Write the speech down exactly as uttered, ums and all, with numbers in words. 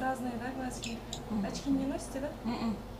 разные, да, глазки? Мгм. Очки не носите, да? М-м.